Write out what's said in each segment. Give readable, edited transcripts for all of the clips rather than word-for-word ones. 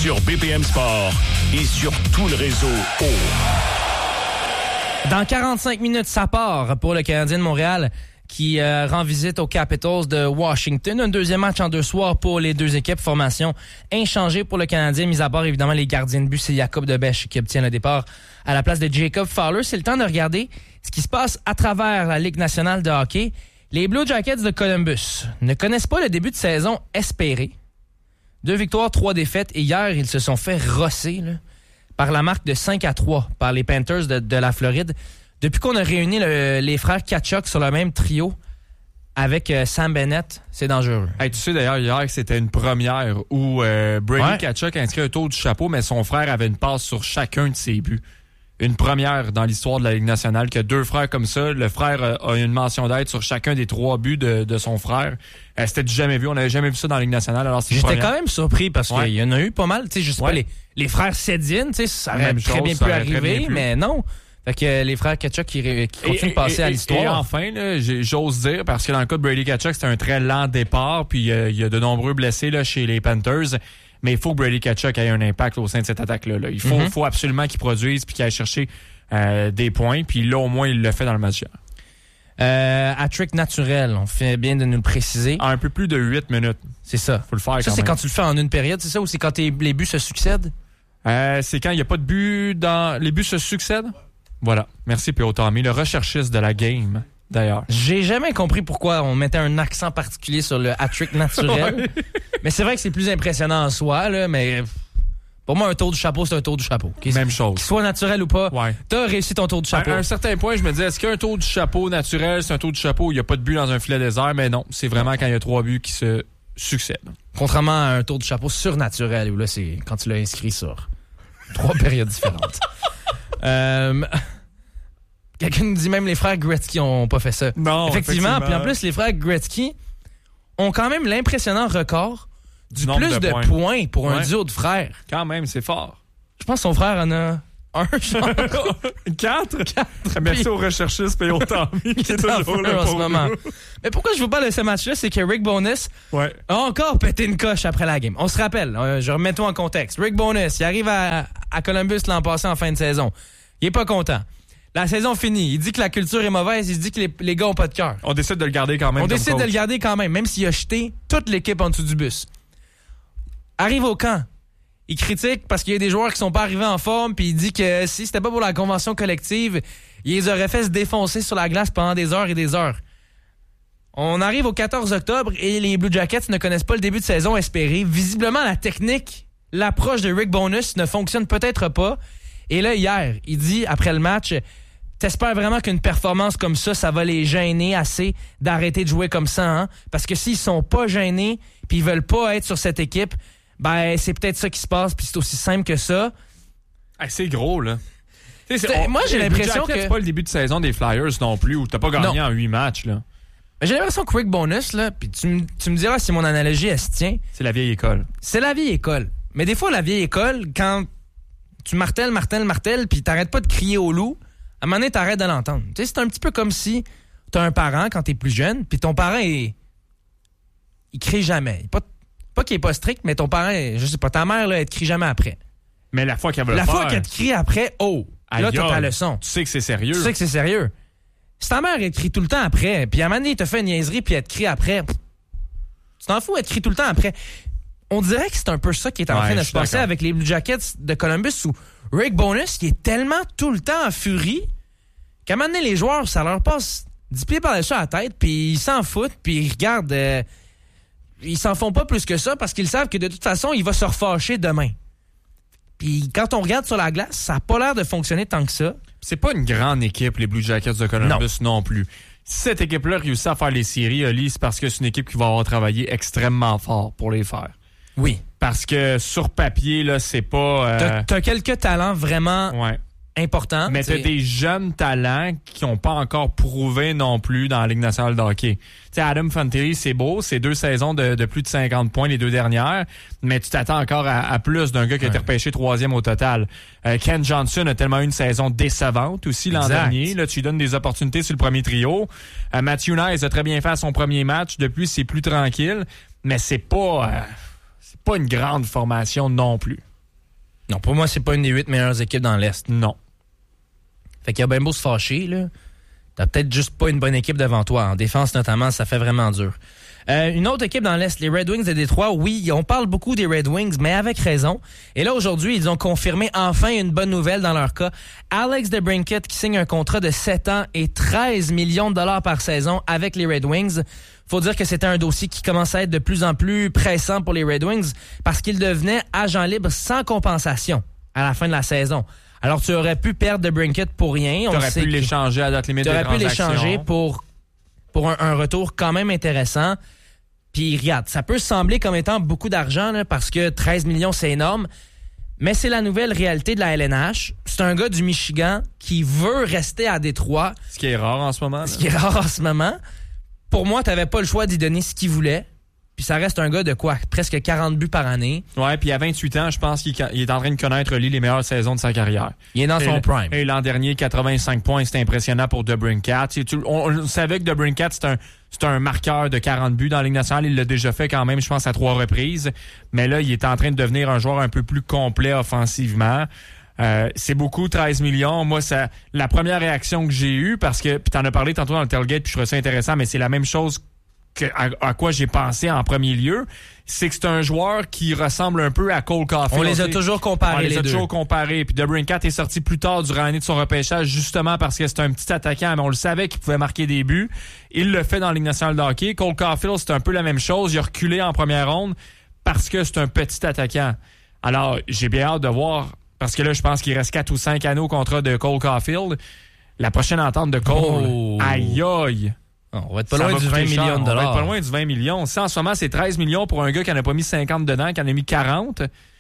sur BPM Sport et sur tout le réseau Dans 45 minutes, ça part pour le Canadien de Montréal qui rend visite aux Capitals de Washington. Un deuxième match en 2 soirs pour les deux équipes. Formation inchangée pour le Canadien, mis à part évidemment les gardiens de but. C'est Jacob Debesch qui obtient le départ à la place de Jacob Fowler. C'est le temps de regarder ce qui se passe à travers la Ligue nationale de hockey. Les Blue Jackets de Columbus ne connaissent pas le début de saison espéré. 2 victoires, 3 défaites. Et hier, ils se sont fait rosser là, par la marque de 5-3 par les Panthers de la Floride. Depuis qu'on a réuni les frères Tkachuk sur le même trio avec Sam Bennett, c'est dangereux. Hey, tu sais d'ailleurs hier que c'était une première où Brady Tkachuk a inscrit un tour du chapeau, mais son frère avait une passe sur chacun de ses buts. Une première dans l'histoire de la Ligue nationale, que 2 frères comme ça, le frère a une mention d'aide sur chacun des 3 buts de son frère. C'était du jamais vu, on n'avait jamais vu ça dans la Ligue nationale. Alors j'étais quand même surpris parce qu'il y en a eu pas mal, tu sais, je sais pas, les frères Sedin, tu sais, ça aurait très bien pu arriver, mais non. Fait que les frères Tkachuk qui continuent de passer à l'histoire. Et enfin, là, j'ose dire, parce que dans le cas de Brady Tkachuk, c'était un très lent départ, puis il y a de nombreux blessés là, chez les Panthers, mais il faut que Brady Tkachuk ait un impact au sein de cette attaque-là. Là. Il faut absolument qu'il produise puis qu'il aille chercher des points, puis là, au moins, il le fait dans le match. Hat-trick naturel, on fait bien de nous le préciser. En un peu plus de 8 minutes. C'est ça. Faut le faire ça, c'est quand tu le fais en une période, c'est ça? Ou c'est quand les buts se succèdent? C'est quand il n'y a pas de but dans... Les buts se succèdent? Voilà. Merci, P.O. Tommy, le recherchiste de la game, d'ailleurs. J'ai jamais compris pourquoi on mettait un accent particulier sur le hat-trick naturel. Ouais. Mais c'est vrai que c'est plus impressionnant en soi, là, mais pour moi, un tour du chapeau, c'est un tour du chapeau. Même chose. Qu'il soit naturel ou pas, t'as réussi ton tour du chapeau. À un certain point, je me disais, est-ce qu'un tour du chapeau naturel, c'est un tour du chapeau où il n'y a pas de but dans un filet désert? Mais non, c'est vraiment quand il y a 3 buts qui se succèdent. Contrairement à un tour du chapeau surnaturel, où là, c'est quand tu l'as inscrit sur 3 périodes différentes. Quelqu'un nous dit même les frères Gretzky n'ont pas fait ça. Non, effectivement. Puis en plus, les frères Gretzky ont quand même l'impressionnant record du plus de points pour un duo de frères. Quand même, c'est fort. Je pense que son frère en a un, genre. 4? Merci au recherchiste P.O. Tommy qui est toujours là en ce moment. Mais pourquoi je vous parle de ce match-là, c'est que Rick Bowness a encore pété une coche après la game. On se rappelle, je remets tout en contexte. Rick Bowness, il arrive à Columbus l'an passé en fin de saison. Il est pas content. La saison finie. Il dit que la culture est mauvaise. Il dit que les gars ont pas de cœur. On décide de le garder quand même. Même s'il a jeté toute l'équipe en dessous du bus. Arrive au camp. Il critique parce qu'il y a des joueurs qui sont pas arrivés en forme, puis il dit que si c'était pas pour la convention collective, il les aurait fait se défoncer sur la glace pendant des heures et des heures. On arrive au 14 octobre et les Blue Jackets ne connaissent pas le début de saison espéré. Visiblement, la technique, l'approche de Rick Bowness ne fonctionne peut-être pas. Et là, hier, il dit, après le match, t'espères vraiment qu'une performance comme ça va les gêner assez d'arrêter de jouer comme ça, hein? Parce que s'ils sont pas gênés puis ils veulent pas être sur cette équipe, ben c'est peut-être ça qui se passe, puis c'est aussi simple que ça. C'est gros, là. Moi, j'ai l'impression que... C'est pas le début de saison des Flyers non plus, où t'as pas gagné en 8 matchs, là. J'ai l'impression que Rick Bowness, là, puis tu me diras si mon analogie, elle se tient. C'est la vieille école. C'est la vieille école. Mais des fois, la vieille école, quand tu martèles, puis t'arrêtes pas de crier au loup, à un moment donné, t'arrêtes de l'entendre. Tu sais, c'est un petit peu comme si t'as un parent quand t'es plus jeune, puis ton parent, il crie jamais. Pas qu'il est pas strict, mais ton parent, je sais pas, ta mère, là, elle te crie jamais après. Mais la fois qu'elle veut la fois qu'elle te crie après, là, t'as ta leçon. Tu sais que c'est sérieux. Si ta mère, elle te crie tout le temps après, puis à un moment donné, il te fait une niaiserie, puis elle te crie après, tu t'en fous, elle te crie tout le temps après. On dirait que c'est un peu ça qui est en train de se passer avec les Blue Jackets de Columbus, où Rick Bowness, qui est tellement tout le temps en furie, qu'à un moment donné, les joueurs, ça leur passe 10 pieds par-dessus la tête, puis ils s'en foutent, puis ils regardent... ils s'en font pas plus que ça, parce qu'ils savent que de toute façon, il va se refâcher demain. Puis quand on regarde sur la glace, ça n'a pas l'air de fonctionner tant que ça. C'est pas une grande équipe, les Blue Jackets de Columbus non plus. Si cette équipe-là réussit à faire les séries, Oli, c'est parce que c'est une équipe qui va avoir travaillé extrêmement fort pour les faire. Oui. Parce que sur papier, là, c'est pas... T'as quelques talents vraiment importants. Mais t'as des jeunes talents qui n'ont pas encore prouvé non plus dans la Ligue nationale de hockey. T'sais, Adam Fantilli, c'est beau, c'est 2 saisons de plus de 50 points les 2 dernières, mais tu t'attends encore à plus d'un gars qui a été repêché 3e au total. Ken Johnson a tellement eu une saison décevante aussi l'an dernier. Là, tu lui donnes des opportunités sur le premier trio. Matthew Knies a très bien fait son premier match. Depuis, c'est plus tranquille, mais c'est pas une grande formation non plus. Non, pour moi, c'est pas une des 8 meilleures équipes dans l'Est. Non. Fait qu'il y a bien beau se fâcher, là. T'as peut-être juste pas une bonne équipe devant toi. En défense, notamment, ça fait vraiment dur. Une autre équipe dans l'Est, les Red Wings de Détroit, oui, on parle beaucoup des Red Wings, mais avec raison. Et là, aujourd'hui, ils ont confirmé enfin une bonne nouvelle dans leur cas. Alex DeBrincat qui signe un contrat de 7 ans et 13 millions de dollars par saison avec les Red Wings. Faut dire que c'était un dossier qui commençait à être de plus en plus pressant pour les Red Wings parce qu'il devenait agent libre sans compensation à la fin de la saison. Alors, tu aurais pu perdre DeBrincat pour rien. Tu aurais pu l'échanger à date limite des transactions. Tu aurais pu l'échanger pour un retour quand même intéressant. Puis regarde, ça peut sembler comme étant beaucoup d'argent là, parce que 13 millions, c'est énorme. Mais c'est la nouvelle réalité de la LNH. C'est un gars du Michigan qui veut rester à Détroit. Ce qui est rare en ce moment. Là. Ce qui est rare en ce moment. Pour moi, t'avais pas le choix d'y donner ce qu'il voulait. Puis ça reste un gars de quoi? Presque 40 buts par année. Ouais, puis à 28 ans, je pense qu'il est en train de connaître les meilleures saisons de sa carrière. Il est dans son prime. Et l'an dernier, 85 points, c'était impressionnant pour DeBrincat. On savait que DeBrincat, c'est un marqueur de 40 buts dans la Ligue nationale. Il l'a déjà fait quand même, je pense, à 3 reprises. Mais là, il est en train de devenir un joueur un peu plus complet offensivement. C'est beaucoup, 13 millions. Moi, la première réaction que j'ai eue, parce que, puis t'en as parlé tantôt dans le tailgate, puis je trouvais ça intéressant, mais c'est la même chose à quoi j'ai pensé en premier lieu, c'est que c'est un joueur qui ressemble un peu à Cole Caulfield. On les a toujours comparés, les deux. Toujours comparés. Puis DeBrincat est sorti plus tard durant l'année de son repêchage, justement parce que c'est un petit attaquant, mais on le savait qu'il pouvait marquer des buts. Il le fait dans la Ligue nationale de hockey. Cole Caulfield, c'est un peu la même chose. Il a reculé en première ronde parce que c'est un petit attaquant. Alors, j'ai bien hâte de voir, parce que là, je pense qu'il reste 4 ou 5 années au contrat de Cole Caulfield. La prochaine entente de Cole, aïe aïe! On va être pas loin du 20 millions de dollars. On va être pas loin du 20 millions. Ça, en ce moment, c'est 13 millions pour un gars qui en a pas mis 50 dedans, qui en a mis 40.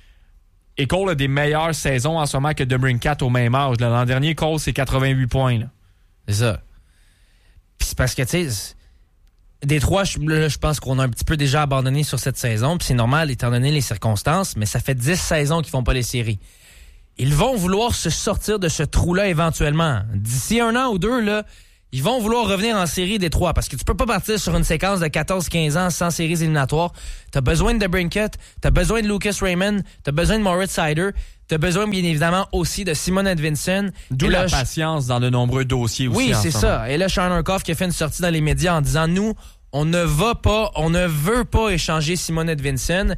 Et Cole a des meilleures saisons en ce moment que DeBrincat au même âge. L'an dernier, Cole, c'est 88 points. Là. C'est ça. Puis c'est parce que, tu sais, Détroit, je pense qu'on a un petit peu déjà abandonné sur cette saison. Puis c'est normal, étant donné les circonstances, mais ça fait 10 saisons qu'ils font pas les séries. Ils vont vouloir se sortir de ce trou-là éventuellement. D'ici 1 an ou 2, là, ils vont vouloir revenir en série Détroit parce que tu peux pas partir sur une séquence de 14-15 ans sans séries éliminatoires. T'as besoin de DeBrincat, t'as besoin de Lucas Raymond, t'as besoin de Moritz Seider, t'as besoin bien évidemment aussi de Simon Edvinsson. D'où la patience dans de nombreux dossiers aussi. Oui, c'est ça. Et là, Sean Urquhart qui a fait une sortie dans les médias en disant, nous, on ne veut pas échanger Simon Edvinsson.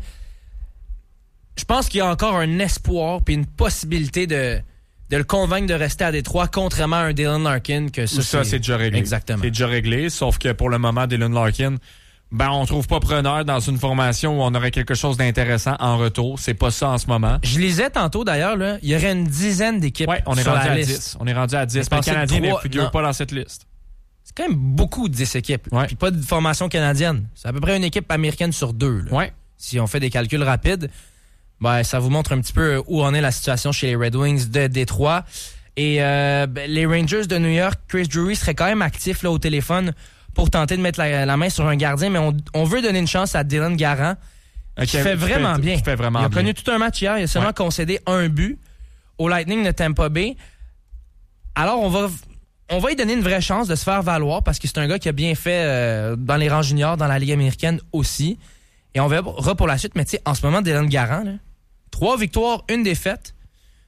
Je pense qu'il y a encore un espoir puis une possibilité de le convaincre de rester à Détroit, contrairement à un Dylan Larkin. Que ça, c'est déjà réglé. Exactement. C'est déjà réglé, sauf que pour le moment, Dylan Larkin, on trouve pas preneur dans une formation où on aurait quelque chose d'intéressant en retour. C'est pas ça en ce moment. Je lisais tantôt, d'ailleurs, là, il y aurait une dizaine d'équipes on est sur rendu la à liste. 10. On est rendu à 10. Mais le Canadien ne figure pas dans cette liste. C'est quand même beaucoup de 10 équipes. Ouais. Puis pas de formation canadienne. C'est à peu près une équipe américaine sur 2. Là. Ouais. Si on fait des calculs rapides, ça vous montre un petit peu où en est la situation chez les Red Wings de Détroit. Et les Rangers de New York, Chris Drury serait quand même actif là, au téléphone pour tenter de mettre la main sur un gardien, mais on veut donner une chance à Dylan Garant, qui fait vraiment bien. Il a connu tout un match hier, il a seulement concédé un but au Lightning de Tampa Bay. Alors, on va lui donner une vraie chance de se faire valoir parce que c'est un gars qui a bien fait dans les rangs juniors, dans la Ligue américaine aussi. Et on verra pour la suite, mais tu sais, en ce moment, Dylan Garant, là, 3 victoires, 1 défaite,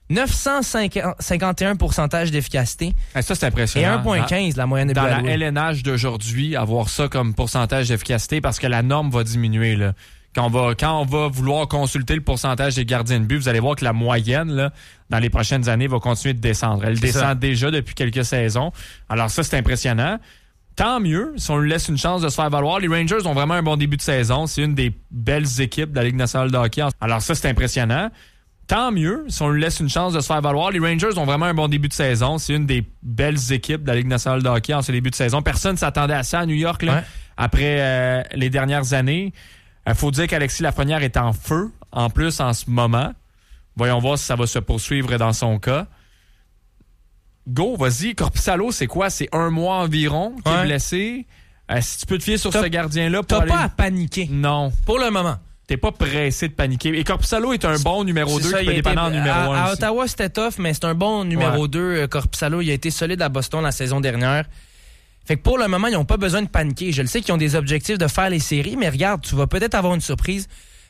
951 % d'efficacité. Ça, c'est impressionnant. Et 1,15 la moyenne de buts dans alloués. la LNH d'aujourd'hui, avoir ça comme pourcentage d'efficacité parce que la norme va diminuer. Là. Quand on va vouloir consulter le pourcentage des gardiens de but, vous allez voir que la moyenne, là, dans les prochaines années, va continuer de descendre. Elle descend déjà depuis quelques saisons. Alors ça, c'est impressionnant. Tant mieux si on lui laisse une chance de se faire valoir. Les Rangers ont vraiment un bon début de saison. C'est une des belles équipes de la Ligue nationale de hockey. Alors ça, c'est impressionnant. Tant mieux si on lui laisse une chance de se faire valoir. Les Rangers ont vraiment un bon début de saison. C'est une des belles équipes de la Ligue nationale de hockey en ce début de saison. Personne ne s'attendait à ça à New York là, après les dernières années. Faut dire qu'Alexis Lafrenière est en feu, en plus, en ce moment. Voyons voir si ça va se poursuivre dans son cas. Go, vas-y. Korpisalo, c'est quoi? C'est 1 mois environ qui est blessé. Si tu peux te fier sur ce gardien-là... T'as pas à paniquer. Non. Pour le moment. T'es pas pressé de paniquer. Et Korpisalo est un bon numéro 2 qui peut dépanner en numéro 1 à Ottawa, c'était tough, mais c'est un bon numéro 2. Korpisalo, il a été solide à Boston la saison dernière. Fait que pour le moment, ils n'ont pas besoin de paniquer. Je le sais qu'ils ont des objectifs de faire les séries, mais regarde, tu vas peut-être avoir une surprise.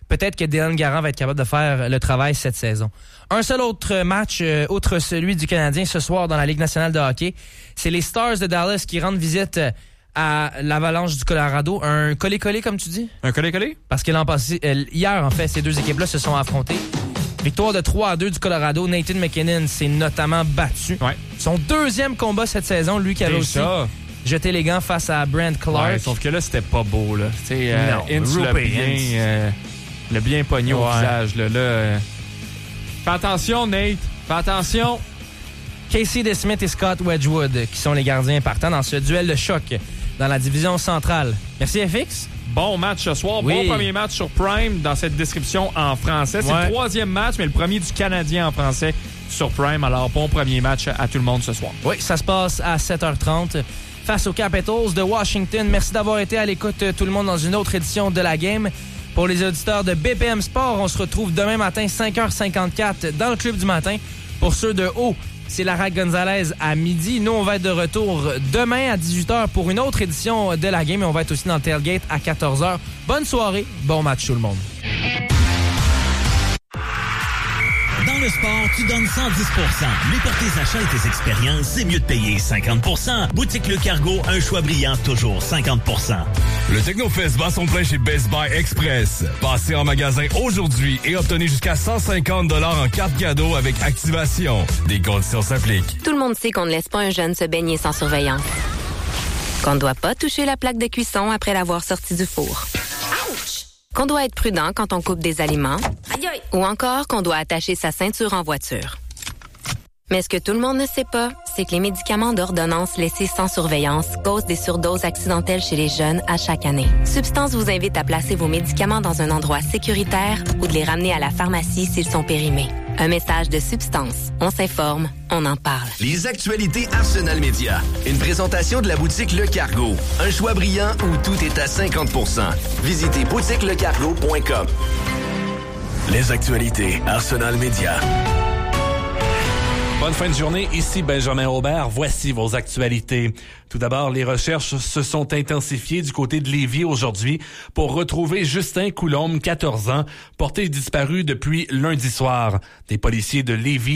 peut-être que Dylan Garand va être capable de faire le travail cette saison. Un seul autre match, outre celui du Canadien ce soir dans la Ligue nationale de hockey, c'est les Stars de Dallas qui rendent visite à l'Avalanche du Colorado. Un collé-collé, comme tu dis? Un collé-collé? Parce que l'an passé, hier, en fait, ces deux équipes-là se sont affrontées. Victoire de 3-2 du Colorado. Nathan McKinnon s'est notamment battu. Ouais. Son deuxième combat cette saison, lui qui avait aussi jeté les gants face à Brent Clark. Ouais, sauf que là, c'était pas beau. Là. Ince l'a bien pogné au visage. Là. Fais attention, Nate. Fais attention. Casey DeSmith et Scott Wedgwood, qui sont les gardiens partants dans ce duel de choc dans la division centrale. Merci, FX. Bon match ce soir. Oui. Bon premier match sur Prime dans cette description en français. C'est le troisième match, mais le premier du Canadien en français sur Prime. Alors, bon premier match à tout le monde ce soir. Oui, ça se passe à 7h30 face aux Capitals de Washington. Merci d'avoir été à l'écoute, tout le monde, dans une autre édition de la game. Pour les auditeurs de BPM Sport, on se retrouve demain matin, 5h54, dans le Club du matin. Pour ceux de haut, c'est Lara Gonzalez à midi. Nous, on va être de retour demain à 18h pour une autre édition de la game. Et on va être aussi dans le Tailgate à 14h. Bonne soirée, bon match tout le monde. Dans le sport, tu donnes 110%. Mais pour tes achats et tes expériences, c'est mieux de payer 50%. Boutique Le Cargo, un choix brillant, toujours 50%. Le Technofest bat son plein chez Best Buy Express. Passez en magasin aujourd'hui et obtenez jusqu'à 150 $ en carte cadeau avec activation. Des conditions s'appliquent. Tout le monde sait qu'on ne laisse pas un jeune se baigner sans surveillance. Qu'on ne doit pas toucher la plaque de cuisson après l'avoir sortie du four. Qu'on doit être prudent quand on coupe des aliments. Ou encore qu'on doit attacher sa ceinture en voiture. Mais ce que tout le monde ne sait pas, c'est que les médicaments d'ordonnance laissés sans surveillance causent des surdoses accidentelles chez les jeunes à chaque année. Substance vous invite à placer vos médicaments dans un endroit sécuritaire ou de les ramener à la pharmacie s'ils sont périmés. Un message de Substance. On s'informe, on en parle. Les actualités Arsenal Média. Une présentation de la boutique Le Cargo. Un choix brillant où tout est à 50%. Visitez boutiquelecargo.com. Les actualités Arsenal Média. Bonne fin de journée, ici Benjamin Aubert. Voici vos actualités. Tout d'abord, les recherches se sont intensifiées du côté de Lévis aujourd'hui pour retrouver Justin Coulombe, 14 ans, porté disparu depuis lundi soir. Des policiers de Lévis